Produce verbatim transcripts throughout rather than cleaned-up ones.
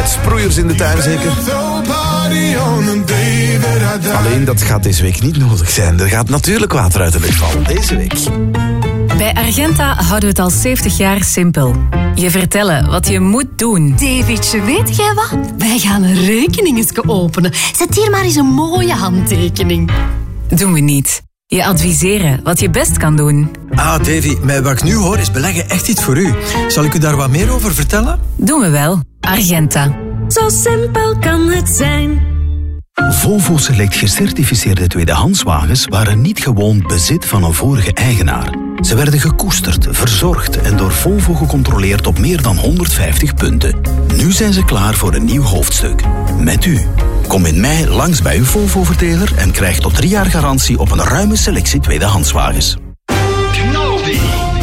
Sproeiers in de tuin zeker? Alleen dat gaat deze week niet nodig zijn. Er gaat natuurlijk water uit de lucht vallen deze week. Bij Argenta houden we het al zeventig jaar simpel. Je vertellen wat je moet doen. Davidje, weet jij wat? Wij gaan een rekening eens openen. Zet hier maar eens een mooie handtekening. Doen we niet. Je adviseren wat je best kan doen. Ah, Davy, met wat ik nu hoor is beleggen echt iets voor u. Zal ik u daar wat meer over vertellen? Doen we wel. Argenta. Zo simpel kan het zijn. Volvo Select gecertificeerde tweedehandswagens waren niet gewoon bezit van een vorige eigenaar. Ze werden gekoesterd, verzorgd en door Volvo gecontroleerd op meer dan honderdvijftig punten. Nu zijn ze klaar voor een nieuw hoofdstuk. Met u. Kom in mei langs bij uw Volvo-verdeler en krijg tot drie jaar garantie op een ruime selectie tweedehandswagens. Knaldi.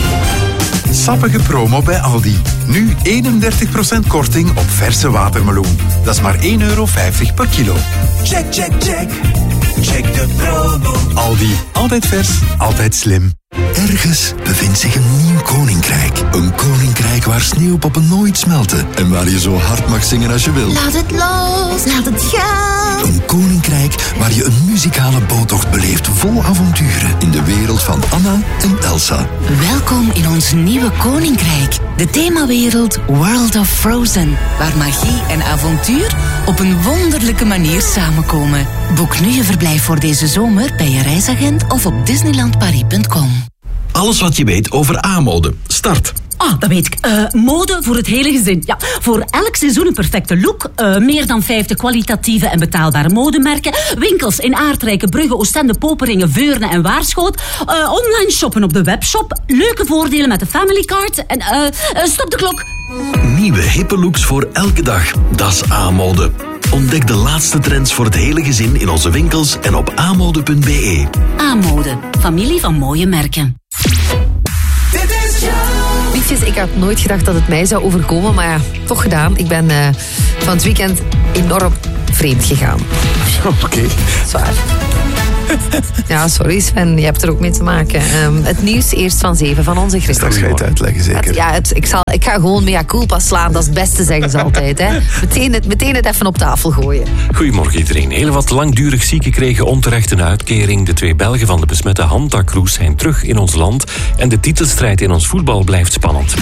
Sappige promo bij Aldi. Nu eenendertig procent korting op verse watermeloen. Dat is maar één euro vijftig per kilo. Check, check, check. Check de promo. Aldi. Altijd vers, altijd slim. Ergens bevindt zich een nieuw koninkrijk. Een koninkrijk waar sneeuwpoppen nooit smelten. En waar je zo hard mag zingen als je wil. Laat het los, laat het gaan. Een koninkrijk waar je een muzikale boottocht beleeft vol avonturen. In de wereld van Anna en Elsa. Welkom in ons nieuwe koninkrijk. De themawereld World of Frozen. Waar magie en avontuur op een wonderlijke manier samenkomen. Boek nu je verblijf voor deze zomer bij je reisagent of op disneyland paris punt com. Alles wat je weet over aanmode. Start. Ah, dat weet ik. Uh, mode voor het hele gezin. Ja, voor elk seizoen een perfecte look. Uh, meer dan vijftig kwalitatieve en betaalbare modemerken. Winkels in Aardrijke, Brugge, Oostende, Poperingen, Veurne en Waarschoot. Uh, online shoppen op de webshop. Leuke voordelen met de family card. En uh, uh, stop de klok. Nieuwe hippe looks voor elke dag. Dat is aanmode. Ontdek de laatste trends voor het hele gezin in onze winkels en op aanmode punt b e. Aanmode. Familie van mooie merken. Liefjes, ik had nooit gedacht dat het mij zou overkomen, maar ja, toch gedaan. Ik ben uh, van het weekend enorm vreemd gegaan. Oké. Okay. Zwaar. Ja, sorry Sven, je hebt er ook mee te maken. Um, het nieuws eerst van zeven van onze Christel. Dat ga je het uitleggen, zeker. Het, ja, het, ik, zal, ik ga gewoon mea culpa slaan, dat is het beste, zeggen ze altijd. Hè. Meteen, het, meteen het even op tafel gooien. Goedemorgen iedereen. Heel wat langdurig zieken kregen onterecht een uitkering. De twee Belgen van de besmette Hanta-cruise zijn terug in ons land. En de titelstrijd in ons voetbal blijft spannend.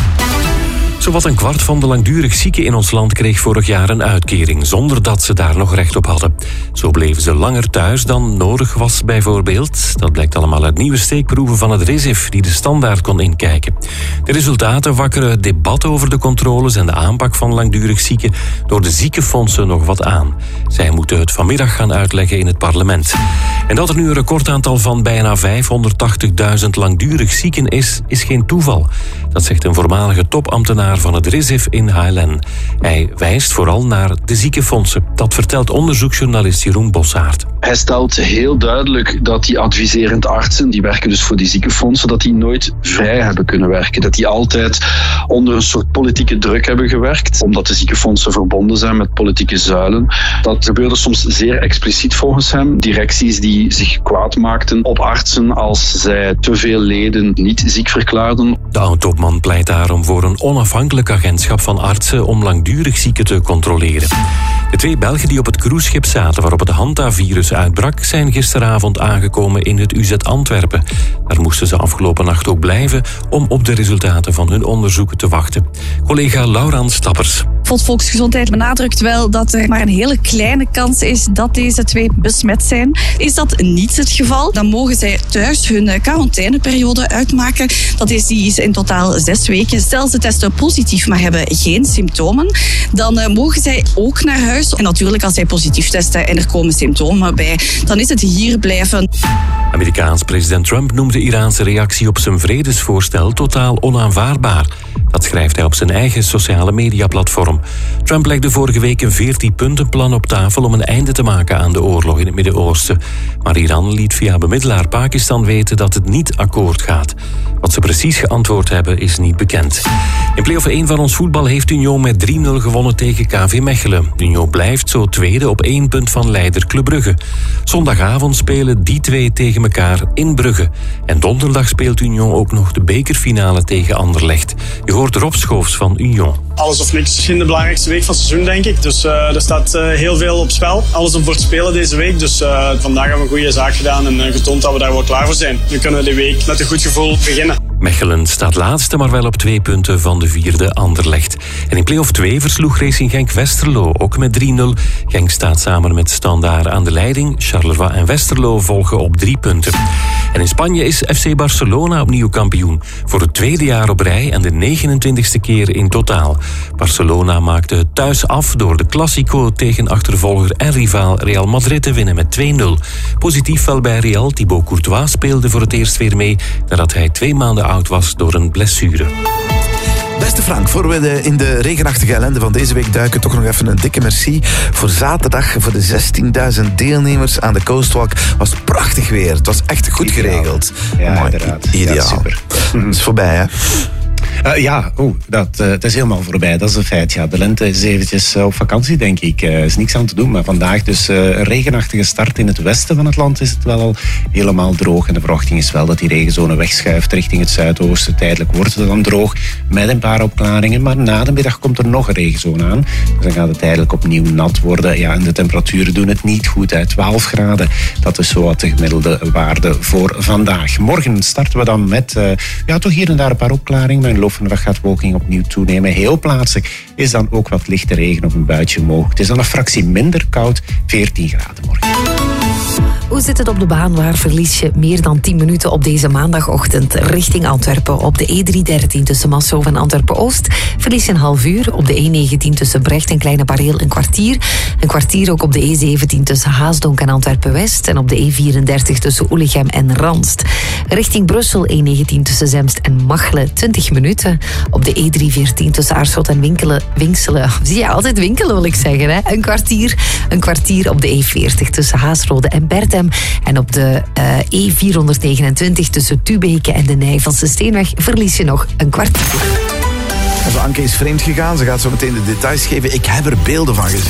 Zowat een kwart van de langdurig zieken in ons land kreeg vorig jaar een uitkering, zonder dat ze daar nog recht op hadden. Zo bleven ze langer thuis dan nodig was bijvoorbeeld. Dat blijkt allemaal uit nieuwe steekproeven van het R I S I F, die de Standaard kon inkijken. De resultaten wakkeren het debat over de controles en de aanpak van langdurig zieken door de ziekenfondsen nog wat aan. Zij moeten het vanmiddag gaan uitleggen in het parlement. En dat er nu een recordaantal van bijna vijfhonderdtachtigduizend langdurig zieken is, is geen toeval. Dat zegt een voormalige topambtenaar van het R I S I F in H L N. Hij wijst vooral naar de ziekenfondsen. Dat vertelt onderzoeksjournalist Jeroen Bossaert. Hij stelt heel duidelijk dat die adviserend artsen, die werken dus voor die ziekenfondsen, dat die nooit vrij hebben kunnen werken. Dat die altijd onder een soort politieke druk hebben gewerkt, omdat de ziekenfondsen verbonden zijn met politieke zuilen. Dat gebeurde soms zeer expliciet volgens hem. Directies die zich kwaad maakten op artsen als zij te veel leden niet ziek verklaarden. De oud-topman pleit daarom voor een onafhankelijk agentschap van artsen om langdurig zieken te controleren. De twee Belgen die op het cruiseschip zaten waarop het Hanta-virus uitbrak, zijn gisteravond aangekomen in het U Z Antwerpen. Daar moesten ze afgelopen nacht ook blijven om op de resultaten van hun onderzoeken te wachten. Collega Lauraan Stappers. Volksgezondheid benadrukt wel dat er maar een hele kleine kans is dat deze twee besmet zijn. Is dat niet het geval, dan mogen zij thuis hun quarantaineperiode uitmaken. Dat is die is in totaal zes weken. Stel ze testen positief, maar hebben geen symptomen, dan uh, mogen zij ook naar huis. En natuurlijk als zij positief testen en er komen symptomen bij, dan is het hier blijven. Amerikaans president Trump noemt de Iraanse reactie op zijn vredesvoorstel totaal onaanvaardbaar. Dat schrijft hij op zijn eigen sociale mediaplatform. Trump legde vorige week een veertien-puntenplan op tafel om een einde te maken aan de oorlog in het Midden-Oosten. Maar Iran liet via bemiddelaar Pakistan weten dat het niet akkoord gaat. Wat ze precies geantwoord hebben is niet bekend. In play-off één van ons voetbal heeft Union met drie nul gewonnen tegen K V Mechelen. Union blijft zo tweede op één punt van leider Club Brugge. Zondagavond spelen die twee tegen tegen elkaar in Brugge. En donderdag speelt Union ook nog de bekerfinale tegen Anderlecht. Je hoort Rob Schoofs van Union. Alles of niks. Misschien de belangrijkste week van het seizoen, denk ik. Dus uh, er staat uh, heel veel op spel. Alles om voor te spelen deze week. Dus uh, vandaag hebben we een goede zaak gedaan en uh, getoond dat we daar wel klaar voor zijn. Nu kunnen we de week met een goed gevoel beginnen. Mechelen staat laatste, maar wel op twee punten van de vierde Anderlecht. En in play-off twee versloeg Racing Genk Westerlo, ook met drie nul. Genk staat samen met Standaard aan de leiding. Charleroi en Westerlo volgen op drie punten. En in Spanje is F C Barcelona opnieuw kampioen. Voor het tweede jaar op rij en de negenentwintigste keer in totaal. Barcelona maakte het thuis af door de Clásico tegen achtervolger en rivaal Real Madrid te winnen met twee nul. Positief wel bij Real. Thibaut Courtois speelde voor het eerst weer mee nadat hij twee maanden oud was door een blessure. Beste Frank, voor we de, in de regenachtige ellende van deze week duiken, toch nog even een dikke merci. Voor zaterdag, voor de zestienduizend deelnemers aan de Coastwalk, was het prachtig weer. Het was echt goed ideaal geregeld. Ja, Mooi, inderdaad. Ideaal. Ja, super. Het is voorbij, hè? Uh, ja, oh, dat, uh, het is helemaal voorbij, dat is een feit. Ja, de lente is eventjes uh, op vakantie, denk ik. Er uh, is niks aan te doen, maar vandaag dus uh, een regenachtige start in het westen van het land is het wel al helemaal droog. En de verwachting is wel dat die regenzone wegschuift richting het zuidoosten. Tijdelijk wordt het dan droog met een paar opklaringen, maar na de middag komt er nog een regenzone aan. Dus dan gaat het tijdelijk opnieuw nat worden. Ja, en de temperaturen doen het niet goed uit. twaalf graden, dat is zo wat de gemiddelde waarde voor vandaag. Morgen starten we dan met uh, ja, toch hier en daar een paar opklaringen, maar in de loop van de dag gaat wolking opnieuw toenemen. Heel plaatselijk is dan ook wat lichte regen of een buitje mogelijk. Het is dan een fractie minder koud, veertien graden morgen. Hoe zit het op de baan? Waar verlies je meer dan tien minuten op deze maandagochtend richting Antwerpen? Op de E driehonderddertien tussen Massov en Antwerpen-Oost verlies je een half uur. Op de E negentien tussen Brecht en Kleine Bareel een kwartier. Een kwartier ook op de E zeventien tussen Haasdonk en Antwerpen-West. En op de E vierendertig tussen Oelegem en Ranst. Richting Brussel E negentien tussen Zemst en Machelen twintig minuten. Op de E driehonderdveertien tussen Aarschot en Winkelen, Winkselen. Zie je, altijd Winkelen wil ik zeggen. Hè? Een kwartier. Een kwartier op de E veertig tussen Haasrode en Bertem. En op de uh, E vierhonderdnegenentwintig tussen Tubeke en de Nijvelse Steenweg verlies je nog een kwartier. Onze Anke is vreemd gegaan. Ze gaat zo meteen de details geven. Ik heb er beelden van gezien.